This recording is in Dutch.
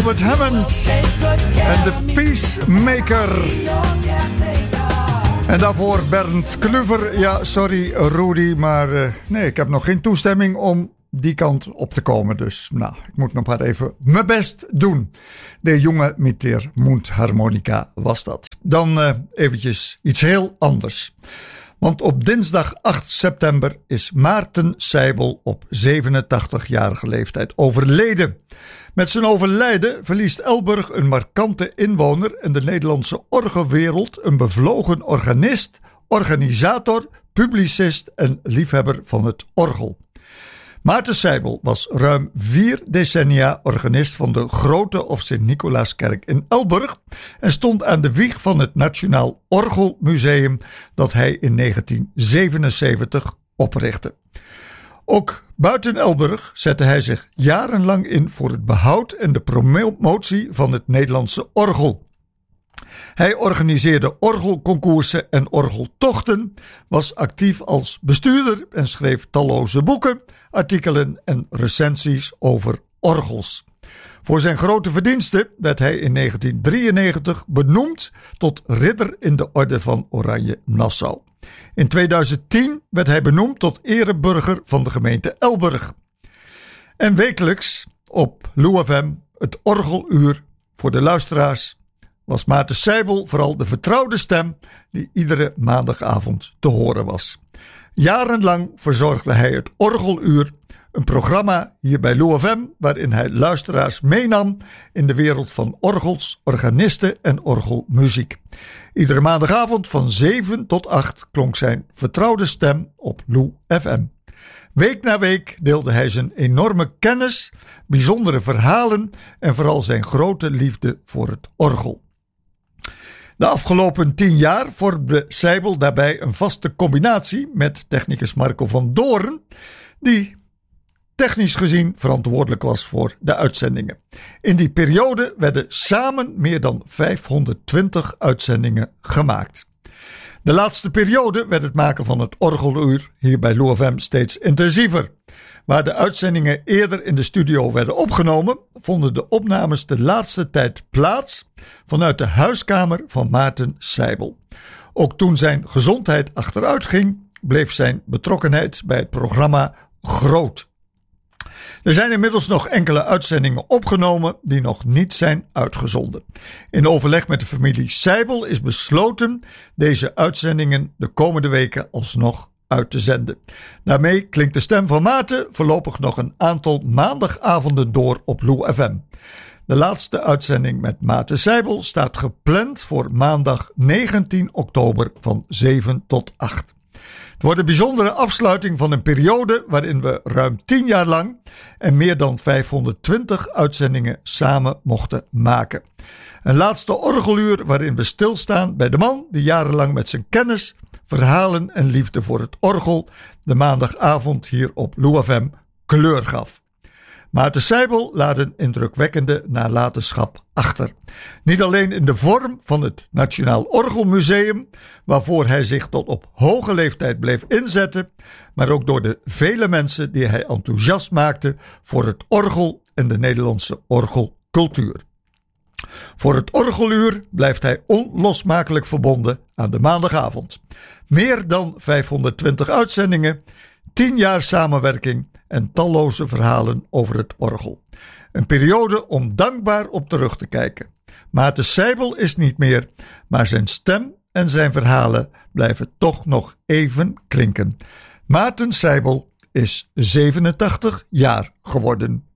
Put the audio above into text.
Albert Hammond en de Peacemaker. En daarvoor Bernd Kluver. Ja, sorry Rudy, maar nee, ik heb nog geen toestemming om die kant op te komen. Dus nou, ik moet nog maar even mijn best doen. De jonge Meteer Mundharmonica was dat. Dan eventjes iets heel anders. Want op dinsdag 8 september is Maarten Seibel op 87-jarige leeftijd overleden. Met zijn overlijden verliest Elburg een markante inwoner en de Nederlandse orgelwereld een bevlogen organist, organisator, publicist en liefhebber van het orgel. Maarten Seibel was ruim 4 decennia organist van de Grote of Sint-Nicolaaskerk in Elburg en stond aan de wieg van het Nationaal Orgelmuseum dat hij in 1977 oprichtte. Ook buiten Elburg zette hij zich jarenlang in voor het behoud en de promotie van het Nederlandse orgel. Hij organiseerde orgelconcoursen en orgeltochten, was actief als bestuurder en schreef talloze boeken, artikelen en recensies over orgels. Voor zijn grote verdiensten werd hij in 1993 benoemd tot ridder in de Orde van Oranje Nassau. In 2010 werd hij benoemd tot ereburger van de gemeente Elburg. En wekelijks op Lou FM, het orgeluur voor de luisteraars, was Maarten Seibel vooral de vertrouwde stem die iedere maandagavond te horen was. Jarenlang verzorgde hij het orgeluur, een programma hier bij Lou FM waarin hij luisteraars meenam in de wereld van orgels, organisten en orgelmuziek. Iedere maandagavond van 7 tot 8 klonk zijn vertrouwde stem op Lou FM. Week na week deelde hij zijn enorme kennis, bijzondere verhalen en vooral zijn grote liefde voor het orgel. De afgelopen 10 jaar vormde Seibel daarbij een vaste combinatie met technicus Marco van Doorn, die technisch gezien verantwoordelijk was voor de uitzendingen. In die periode werden samen meer dan 520 uitzendingen gemaakt. De laatste periode werd het maken van het orgeluur hier bij Lou FM steeds intensiever. Waar de uitzendingen eerder in de studio werden opgenomen, vonden de opnames de laatste tijd plaats vanuit de huiskamer van Maarten Seibel. Ook toen zijn gezondheid achteruit ging, bleef zijn betrokkenheid bij het programma groot. Er zijn inmiddels nog enkele uitzendingen opgenomen die nog niet zijn uitgezonden. In overleg met de familie Seibel is besloten deze uitzendingen de komende weken alsnog uit te zenden. Daarmee klinkt de stem van Maarten voorlopig nog een aantal maandagavonden door op Lou FM. De laatste uitzending met Maarten Seibel staat gepland voor maandag 19 oktober van 7 tot 8. Het wordt een bijzondere afsluiting van een periode waarin we ruim 10 jaar lang en meer dan 520 uitzendingen samen mochten maken. Een laatste orgeluur waarin we stilstaan bij de man die jarenlang met zijn kennis, verhalen en liefde voor het orgel de maandagavond hier op Lou FM kleur gaf. Maarten Seibel laat een indrukwekkende nalatenschap achter. Niet alleen in de vorm van het Nationaal Orgelmuseum, waarvoor hij zich tot op hoge leeftijd bleef inzetten, maar ook door de vele mensen die hij enthousiast maakte voor het orgel en de Nederlandse orgelcultuur. Voor het orgeluur blijft hij onlosmakelijk verbonden aan de maandagavond. Meer dan 520 uitzendingen, 10 jaar samenwerking en talloze verhalen over het orgel. Een periode om dankbaar op terug te kijken. Maarten Seibel is niet meer, maar zijn stem en zijn verhalen blijven toch nog even klinken. Maarten Seibel is 87 jaar geworden.